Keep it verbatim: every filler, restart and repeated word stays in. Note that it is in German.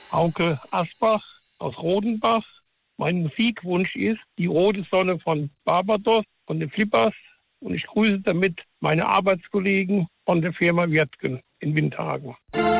Hauke Asbach aus Rodenbach. Mein Musikwunsch ist die rote Sonne von Barbados, von den Flippers. Und ich grüße damit meine Arbeitskollegen von der Firma Wirtgen in Windhagen.